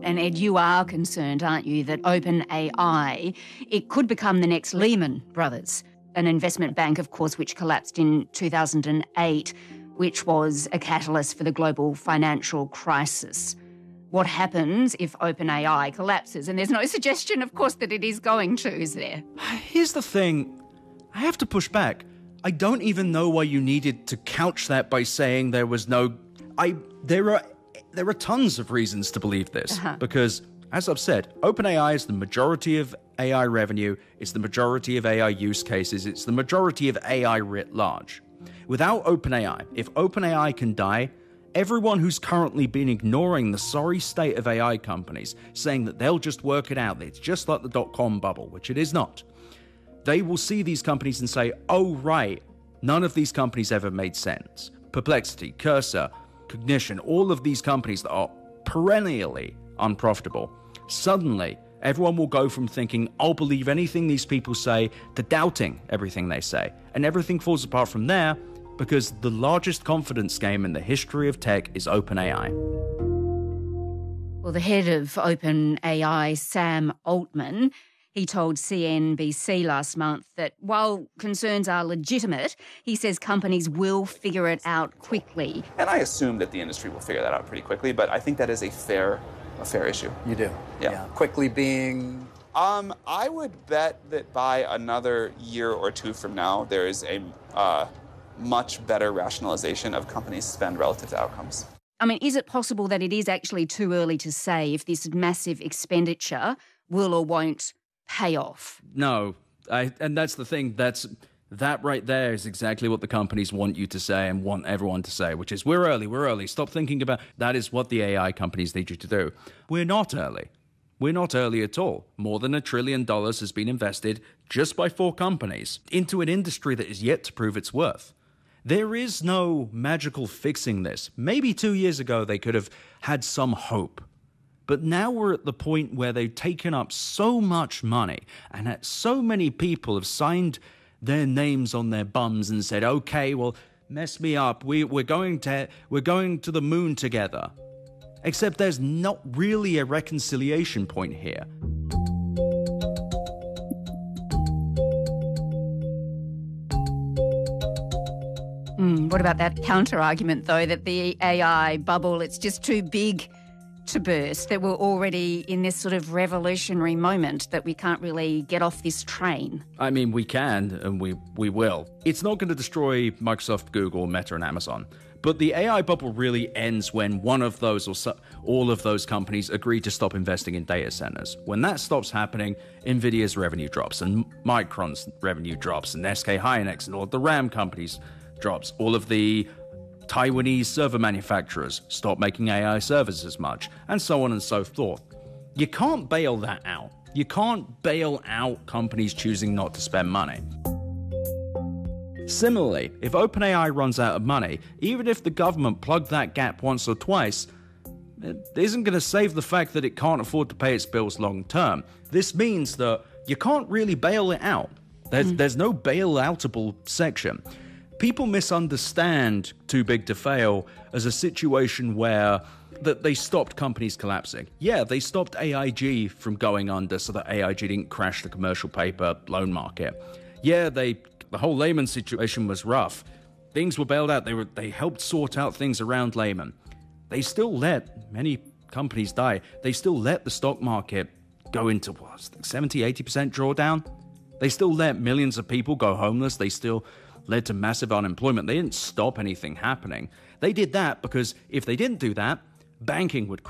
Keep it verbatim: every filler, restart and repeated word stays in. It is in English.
And Ed, you are concerned, aren't you, that OpenAI, it could become the next Lehman Brothers, an investment bank, of course, which collapsed in two thousand eight, which was a catalyst for the global financial crisis. What happens if OpenAI collapses? And there's no suggestion, of course, that it is going to, is there? Here's the thing. I have to push back. I don't even know why you needed to couch that by saying there was no... I There are there are tons of reasons to believe this. Uh-huh. Because, as I've said, OpenAI is the majority of A I revenue. It's the majority of A I use cases. It's the majority of A I writ large. Without OpenAI, if OpenAI can die, everyone who's currently been ignoring the sorry state of A I companies, saying that they'll just work it out, it's just like the dot-com bubble, which it is not, they will see these companies and say, oh, right, none of these companies ever made sense. Perplexity, Cursor, Cognition, all of these companies that are perennially unprofitable. Suddenly, everyone will go from thinking, I'll believe anything these people say, to doubting everything they say. And everything falls apart from there, because the largest confidence game in the history of tech is OpenAI. Well, the head of OpenAI, Sam Altman, he told C N B C last month that while concerns are legitimate, he says companies will figure it out quickly. And I assume that the industry will figure that out pretty quickly, but I think that is a fair, a fair issue. You do? Yeah. yeah. Quickly being... Um, I would bet that by another year or two from now, there is a uh, much better rationalization of companies' spend relative to outcomes. I mean, is it possible that it is actually too early to say if this massive expenditure will or won't pay off? No, I, and that's the thing. That's that right there is exactly what the companies want you to say and want everyone to say, which is we're early, we're early. Stop thinking about that. Is what the A I companies need you to do. We're not early. We're not early at all. More than a trillion dollars has been invested just by four companies into an industry that is yet to prove its worth. There is no magical fixing this. Maybe two years ago they could have had some hope. But now we're at the point where they've taken up so much money and that so many people have signed their names on their bums and said, okay, well, mess me up. We, we're going to we're going to the moon together. Except there's not really a reconciliation point here. Mm, what about that counter-argument, though, that the A I bubble, it's just too big to burst, that we're already in this sort of revolutionary moment that we can't really get off this train? I mean, we can, and we, we will. It's not going to destroy Microsoft, Google, Meta, and Amazon. But the A I bubble really ends when one of those or so, all of those companies agree to stop investing in data centers. When that stops happening, NVIDIA's revenue drops, and Micron's revenue drops, and S K Hynix and all of the RAM companies drops. All of the Taiwanese server manufacturers stop making A I servers as much, and so on and so forth. You can't bail that out. You can't bail out companies choosing not to spend money. Similarly, if OpenAI runs out of money, even if the government plugged that gap once or twice, it isn't going to save the fact that it can't afford to pay its bills long term. This means that you can't really bail it out. There's, mm. there's no bail-outable section. People misunderstand too big to fail as a situation where that they stopped companies collapsing. Yeah, they stopped A I G from going under so that A I G didn't crash the commercial paper loan market. Yeah, they the whole Lehman situation was rough. Things were bailed out. They were they helped sort out things around Lehman. They still let many companies die. They still let the stock market go into what, seventy, eighty percent drawdown. They still let millions of people go homeless. They still led to massive unemployment. They didn't stop anything happening. They did that because if they didn't do that, banking would